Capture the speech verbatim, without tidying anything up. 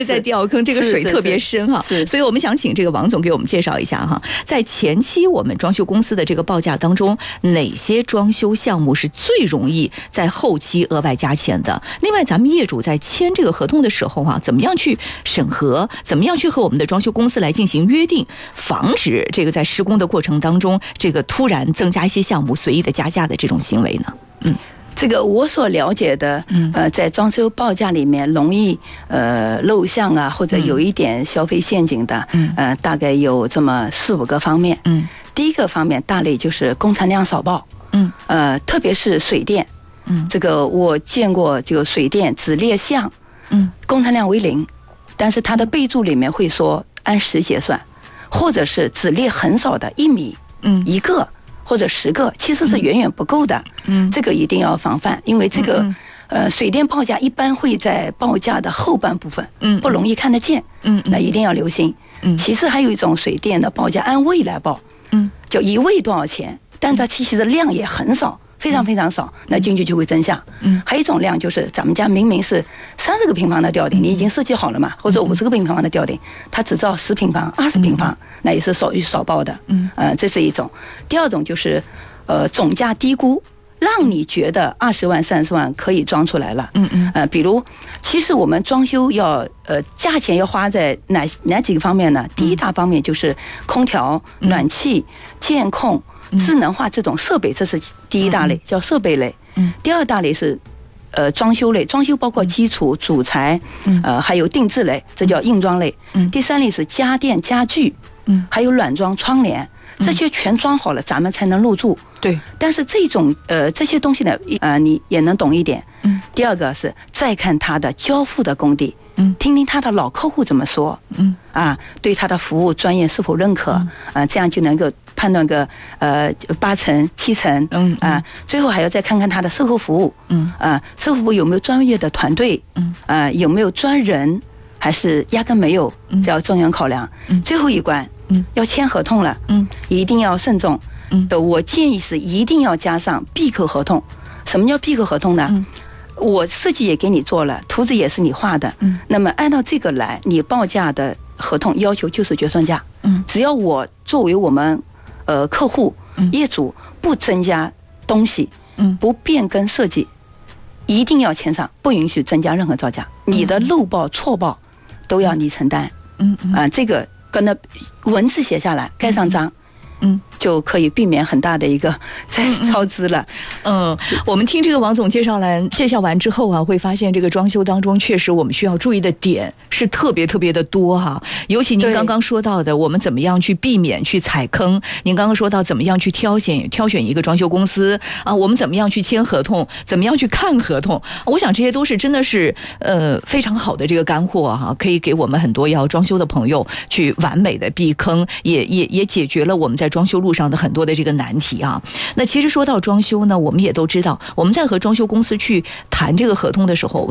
在掉坑，这个水特别深哈，所以我们想请这个王总给我们介绍一下哈，在前期我们装修公司的这个报价当中，哪些装修项目是最容易在后期额外加钱的？另外，咱们业主在签这个合同的时候啊，怎么样去审核？怎么样去和我们的装修公司来进行约定，防止这个在施工的过程当中，这个突然增加一些项目随意的加价的这种行为呢？嗯。 这个我所了解的，呃，在装修报价里面容易呃漏项啊，或者有一点消费陷阱的，嗯，呃，大概有这么四五个方面。嗯，第一个方面大类就是工程量少报，嗯，呃，特别是水电，嗯，这个我见过这个水电只列项，嗯，工程量为零，但是它的备注里面会说按时结算，或者是只列很少的一米，嗯，一个。或者十个其实是远远不够的，嗯，这个一定要防范，因为这个，嗯、呃，水电报价一般会在报价的后半部分，嗯，不容易看得见，嗯，那一定要留心。嗯，其次还有一种水电的报价按位来报，嗯，就一位多少钱，但它其实的量也很少，非常非常少，那进去就会增项。嗯，还有一种量就是咱们家明明是三十个平方的吊顶，你已经设计好了嘛，或者五十个平方的吊顶，它只照十平方、二十平方，那也是少少报的。嗯，呃，这是一种。第二种就是，呃，总价低估，让你觉得二十万、三十万可以装出来了。嗯嗯。呃，比如，其实我们装修要呃价钱要花在哪哪几个方面呢？第一大方面就是空调、暖气、监控。智能化这种设备，这是第一大类，叫设备类。嗯，第二大类是，呃，装修类，装修包括基础、主材，呃，还有定制类，这叫硬装类。嗯，第三类是家电家具，嗯，还有软装窗帘，这些全装好了，咱们才能入住。对。但是这种呃这些东西呢，呃，你也能懂一点。嗯。第二个是再看它的交付的工地。嗯，听听他的老客户怎么说，嗯啊，对他的服务专业是否认可，啊，这样就能够判断个呃八成七成，嗯啊，最后还要再看看他的售后服务，嗯啊，售后服务有没有专业的团队，嗯啊，有没有专人，还是压根没有，这要重要考量。嗯，最后一关，嗯，要签合同了，嗯，一定要慎重，嗯，我建议是一定要加上闭口合同。什么叫闭口合同呢？嗯，我设计也给你做了，图纸也是你画的，嗯，那么按照这个来，你报价的合同要求就是决算价，嗯，只要我作为我们呃客户、业主不增加东西，嗯，不变更设计，一定要签上，不允许增加任何造价，你的漏报错报都要你承担，嗯啊，这个跟那文字写下来，盖上章。嗯，就可以避免很大的一个再超支了。 嗯，我们听这个王总介绍完介绍完之后啊，会发现这个装修当中确实我们需要注意的点是特别特别的多哈。尤其您刚刚说到的，我们怎么样去避免去踩坑？您刚刚说到怎么样去挑选挑选一个装修公司啊？我们怎么样去签合同？怎么样去看合同？我想这些都是真的是呃非常好的这个干货哈，可以给我们很多要装修的朋友去完美的避坑，也也也解决了我们在装修路上的很多的这个难题啊。那其实说到装修呢，我们也都知道，我们在和装修公司去谈这个合同的时候，